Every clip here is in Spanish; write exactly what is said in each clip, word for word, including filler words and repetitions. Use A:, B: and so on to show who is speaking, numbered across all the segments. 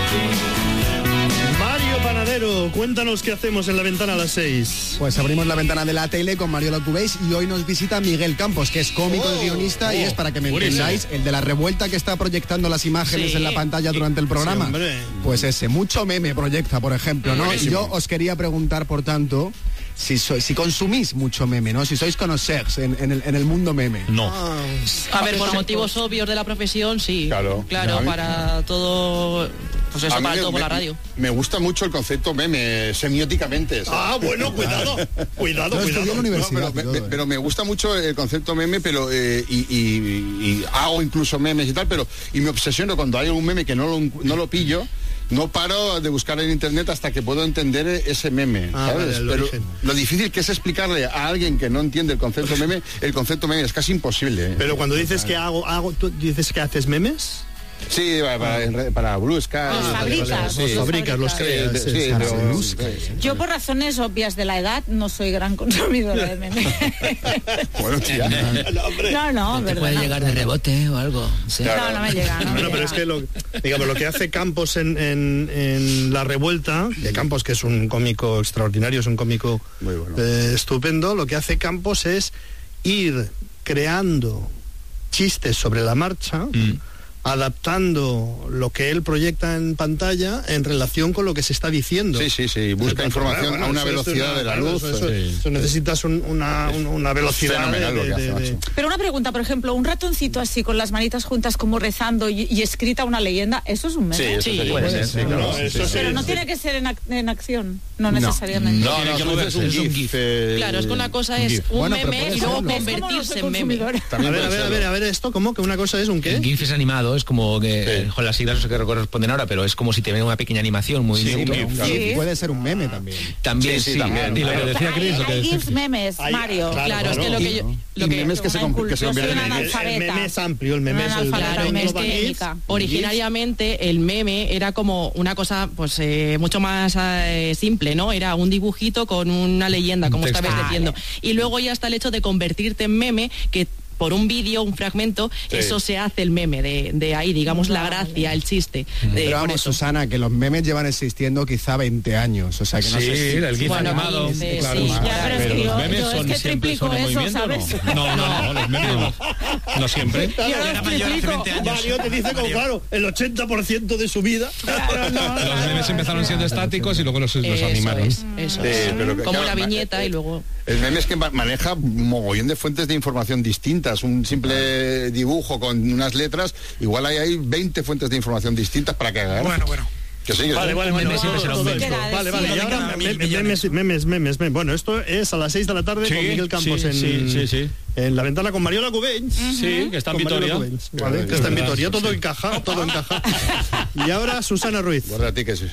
A: Mario Panadero, cuéntanos qué hacemos en la ventana a las seis.
B: Pues abrimos la ventana de la tele con Mariola Cubéis y hoy nos visita Miguel Campos, que es cómico oh, y guionista oh, y es, para que me entendáis, el de la revuelta que está proyectando las imágenes sí, en la pantalla durante el programa. Sí, pues ese, mucho meme proyecta, por ejemplo, ¿no? Buenísimo. Yo os quería preguntar, por tanto, si sois, si consumís mucho meme, ¿no? Si sois conocers en, en, el, en el mundo meme.
C: No.
D: Ah, a ver, por motivos obvios de la profesión, sí.
C: Claro.
D: Claro, para todo... Pues eso, para todo por la radio.
C: Me gusta mucho el concepto meme, semióticamente. ¿sabes?
A: Ah, bueno, cuidado, cuidado,
B: no,
A: cuidado.
B: En universidad,
C: no, pero,
B: todo,
C: me, pero me gusta mucho el concepto meme, pero eh, y, y, y hago incluso memes y tal, pero y me obsesiono cuando hay un meme que no lo, no lo pillo. No paro de buscar en internet hasta que puedo entender ese meme,
A: ah,
C: ¿sabes?
A: vale,
C: pero
A: origen.
C: Lo difícil que es explicarle a alguien que no entiende el concepto meme, el concepto meme es casi imposible. ¿eh?
A: Pero cuando dices que hago, hago, ¿tú dices que haces memes?
C: Sí, para, para, para Blue Sky.
E: Los fabricas.
C: Sí.
A: Los fabricas, los creas.
C: Sí, sí,
B: pero,
C: sí, sí.
E: Yo, por razones obvias de la edad, no soy gran consumidora de memes.
C: Bueno, tía.
E: No, no,
F: ¿Te
E: verdad.
F: puede
E: no.
F: llegar de rebote o algo? Sí.
C: Claro.
E: No, no me llega. No
A: Bueno,
E: me
A: pero
E: llega.
A: es que lo, digamos, lo que hace Campos en, en, en La Revuelta, de Campos, que es un cómico extraordinario, es un cómico
C: Muy bueno.
A: eh, estupendo, lo que hace Campos es ir creando chistes sobre la marcha, mm. adaptando lo que él proyecta en pantalla en relación con lo que se está diciendo.
C: Sí, sí, sí, busca información bueno, a una velocidad una, de la luz.
A: Eso, eso,
C: sí,
A: eso
C: sí.
A: necesitas un, una, una velocidad de, de, de, de...
E: Pero una pregunta, por ejemplo, un ratoncito así con las manitas juntas como rezando y, y escrita una leyenda, ¿eso es un meme?
C: Sí, eso
D: sí,
C: sería,
D: puede
C: ser,
A: ser,
C: claro,
A: no,
C: sí,
A: eso
C: sí,
E: Pero
C: sí,
E: no
C: sí.
E: tiene que ser en, ac en acción, no necesariamente.
C: No, no, no, es un GIF. Eh,
D: Claro, es que una cosa es un
B: bueno,
D: meme y luego convertirse en meme.
A: A ver, a ver, a ver, a ver, esto, ¿cómo? Que una cosa es un qué?
F: El GIF es animado, es como que,
C: sí.
F: con las siglas no sé qué corresponden ahora, pero es como si te ven una pequeña animación muy...
C: Sí, un GIF, claro.
E: Sí.
B: puede ser un meme también.
F: También
C: Sí,
F: sí,
C: sí, también.
F: y lo que decía Chris, lo que
E: Hay
F: decía
E: GIFs memes,
A: Hay-
E: Mario.
A: claro,
D: Claro, es que lo que yo... Lo
C: Y
D: que,
C: memes que se,
E: Una
C: que se
E: incultura,
C: convierten en
E: soy una
C: memes.
A: El meme es amplio, el meme
E: Una
A: es el...
E: analfabeta
D: Claro, es que
E: técnica.
D: originariamente el meme era como una cosa pues eh, mucho más eh, simple, ¿no? Era un dibujito con una leyenda, como
F: texto.
D: estabais diciendo. Y luego ya está el hecho de convertirte en meme, que por un vídeo, un fragmento,
C: Sí.
D: eso se hace el meme, de, de ahí, digamos, la gracia, el chiste. De,
B: Pero
D: por
B: vamos,
D: eso.
B: Susana, que los memes llevan existiendo quizá veinte años, o sea que no
F: Sí,
B: sé si...
F: el GIF
D: Bueno,
F: animado.
D: quince,
F: claro,
D: sí,
F: más.
E: Ya, pero es que
F: Pero
E: yo,
F: los memes
E: yo es
F: son
E: que
F: siempre
E: triplico
F: son en
E: eso,
F: movimiento,
E: ¿sabes?
F: ¿no? No, no, no, los memes no. No siempre.
E: Yo los triplico.
A: Mario te dice como, claro, el ochenta por ciento de su vida.
E: Claro, no, no,
F: Los memes
E: no.
F: empezaron siendo estáticos y luego los, los
D: Eso
F: animaron.
D: es, eso
C: Sí,
D: es.
C: pero que,
D: Como
C: claro,
D: la viñeta
C: eh,
D: y luego...
C: El meme es que ma- maneja un mogollón de fuentes de información distintas. Un simple dibujo con unas letras, igual hay, hay veinte fuentes de información distintas para que haga.
A: Bueno, bueno.
C: Que sí, que
A: Vale,
C: sí.
A: vale,
F: meme
A: bueno,
F: siempre será un
A: todo
F: meme.
A: esto.
E: Queda
A: Vale, vale,
E: decir.
A: y ahora
F: Mil
A: me-
F: millones.
A: memes, memes, memes, memes. Bueno, esto es a las seis de la tarde
F: Sí,
A: con Miguel Campos
F: sí,
A: en,
F: sí, sí, sí.
A: en la ventana con Mariola Cubéis.
F: Sí, que está en
A: Con Mariola
F: Vitoria.
A: Cubéis, vale, que está en Vitoria, todo encaja, todo encaja. Y ahora Susana Ruiz.
C: Guarda a ti que sí.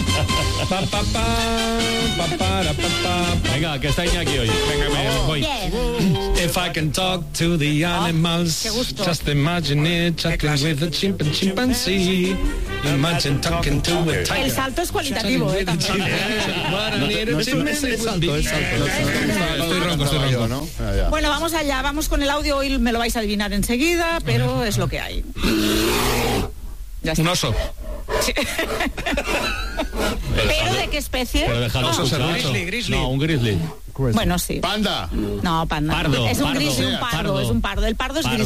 F: Pa, pa, pa, pa, para, pa, pa. Venga, que está Iñaki hoy. Venga, me voy.
E: Bien.
F: If I can talk to the animals,
E: qué gusto.
F: just imagine it, chatting with a chimp and chimpanzee. Imagine talking to a
E: El
F: tiger.
E: salto es cualitativo, ¿eh? También.
F: What I need a
A: No, es, es, es alto, es alto.
F: Estoy ronco, estoy ronco.
C: ¿no? Ah, ya.
E: Bueno, vamos allá, vamos con el audio, hoy me lo vais a adivinar enseguida, pero es lo que hay. Ya está.
F: Un oso.
E: ¿Pero de qué especie?
F: Pero déjalo
E: Ah,
F: escuchar.
G: Grizzly, grizzly.
F: No, un grizzly.
E: Bueno, sí.
C: Panda.
E: No, panda.
F: Pardo,
E: es un
F: pardo.
E: gris y un pardo,
F: Pardo.
E: es un pardo. El pardo es
F: Pardo.
E: gris.